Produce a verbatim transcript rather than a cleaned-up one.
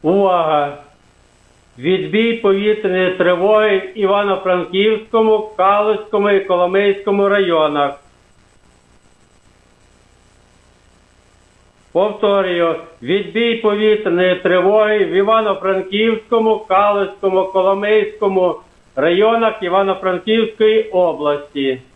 Увага! Відбій повітряної тривоги в Івано-Франківському, Калузькому і Коломийському районах. Повторюю, відбій повітряної тривоги в Івано-Франківському, Калузькому, Коломийському районах Івано-Франківської області.